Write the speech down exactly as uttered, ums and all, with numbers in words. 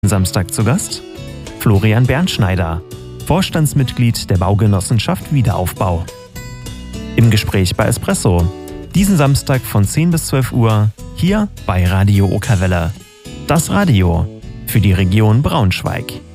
Samstag zu Gast Florian Bernschneider, Vorstandsmitglied der Baugenossenschaft Wiederaufbau. Im Gespräch bei Espresso, diesen Samstag von zehn bis zwölf Uhr, hier bei Radio Okerwelle. Das Radio für die Region Braunschweig.